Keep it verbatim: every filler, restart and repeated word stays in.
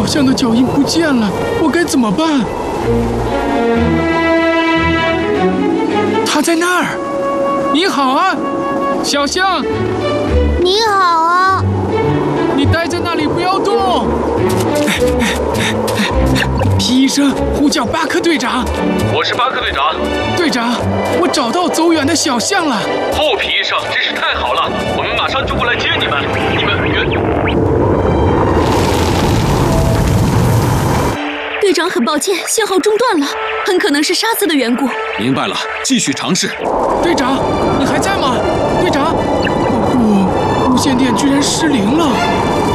小象的脚印不见了，我该怎么办？他在那儿！你好啊，小象！ 你好啊！ 你待在那里不要动！皮医生呼叫巴克队长。 我是巴克队长。 队长，我找到走远的小象了。 哦，皮医生，真是太好了！我们马上就过来接你们。你们原…… 队长，很抱歉，信号中断了，很可能是沙子的缘故。 明白了，继续尝试。 队长，你还在吗？队长，哦不，无线电居然失灵了。